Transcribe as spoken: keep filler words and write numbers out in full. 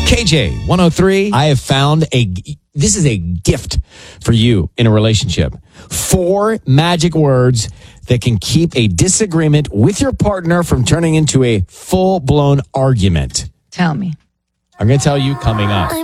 K J one oh three. I have found a, this is a gift for you in a relationship. Four magic words that can keep a disagreement with your partner from turning into a full-blown argument. Tell me. I'm going to tell you coming up.